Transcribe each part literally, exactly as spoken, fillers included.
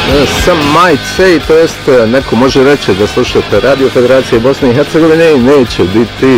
Some might say, to jest neko može reći da slušate Radio Federacije Bosne i Hercegovine i neće biti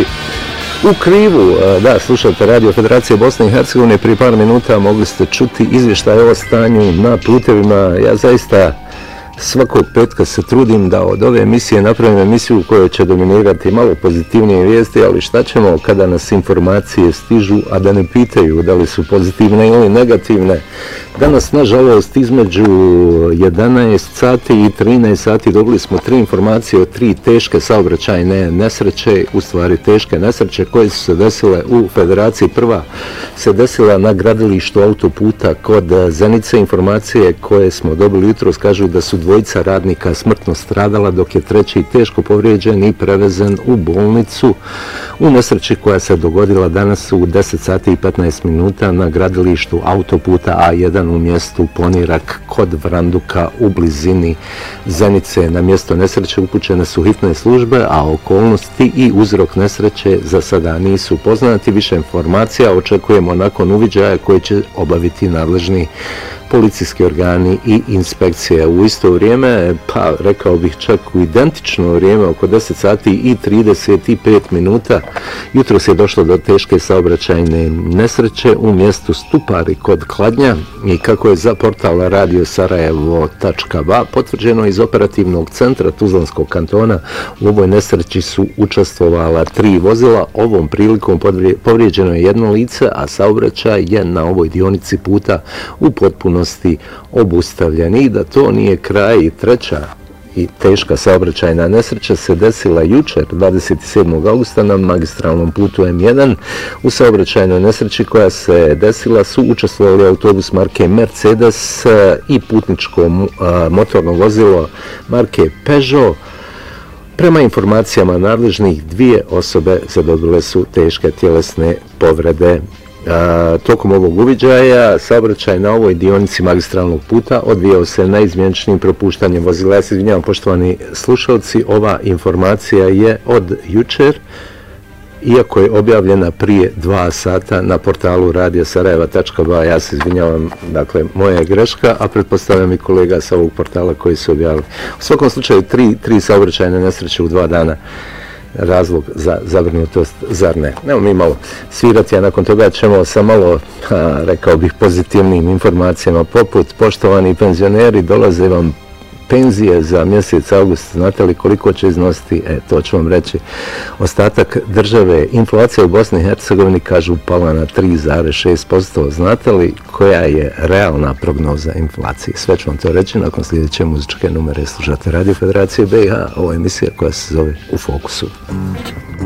u krivu. Da, slušate Radio Federacije Bosne i Hercegovine. Prije par minuta mogli ste čuti izvještaj o stanju na putevima. Ja zaista svakog petka se trudim da od ove emisije napravim emisiju u kojoj će dominirati malo pozitivnije vijesti, ali šta ćemo kada nas informacije stižu, a da ne pitaju da li su pozitivne ili negativne. Danas, nažalost, između jedanaest sati i trinaest sati dobili smo tri informacije o tri teške saobraćajne nesreće, u stvari teške nesreće koje su se desile u Federaciji. Prva se desila na gradilištu autoputa kod Zenice. Informacije koje smo dobili jutros kažu da su dvojica radnika smrtno stradala, dok je treći teško povrijeđen i prevezen u bolnicu u nesreći koja se dogodila danas u deset sati i petnaest minuta na gradilištu autoputa A jedan u mjestu Ponirak kod Vranduka u blizini Zenice. Na mjesto nesreće upućene su hitne službe, a okolnosti i uzrok nesreće za sada nisu poznati. Više informacija očekujemo nakon uviđaja koje će obaviti nadležni policijski organi i inspekcije. U isto vrijeme, pa rekao bih čak u identično vrijeme, oko deset sati i trideset pet minuta, jutros je došlo do teške saobraćajne nesreće u mjestu Stupari kod Kladnja i kako je za portal radio sarajevo tačka ba potvrđeno iz operativnog centra Tuzlanskog kantona, u ovoj nesreći su učestvovala tri vozila. Ovom prilikom povrijeđeno je jedno lice, a saobraćaj je na ovoj dionici puta u potpunosti obustavljen. I da to nije kraj, i treća i teška saobraćajna nesreća se desila jučer, dvadeset sedmog augusta, na magistralnom putu M jedan. U saobraćajnoj nesreći koja se desila su učestvovali autobus marke Mercedes i putničko motorno vozilo marke Peugeot. Prema informacijama nadležnih, dvije osobe zadobile su teške tjelesne povrede. A, tokom ovog uviđaja saobraćaj na ovoj dionici magistralnog puta odvijao se neizmjeničnim propuštanjem vozila. Ja se izvinjavam, poštovani slušalci, ova informacija je od jučer, iako je objavljena prije dva sata na portalu radio sarajeva tačka ba. Ja se izvinjavam, dakle, moja je greška, a pretpostavljam i kolega sa ovog portala koji su objavili. U svakom slučaju, tri, tri saobraćajne nesreće u dva dana. Razlog za zabrinutost, zar ne? Evo mi malo svirati, a nakon toga ćemo sa malo, a, rekao bih, pozitivnim informacijama, poput poštovani penzioneri, dolaze vam penzije za mjesec august. Znate li koliko će iznositi? E, to ću vam reći. Ostatak države, inflacija u Bosni i Hercegovini, kažu, pala na tri zarez šest posto. Znate li koja je realna prognoza inflacije? Sve ću vam to reći nakon sljedeće muzičke numere. Slušate Radio Federacije B i H, ovo je emisija koja se zove U fokusu.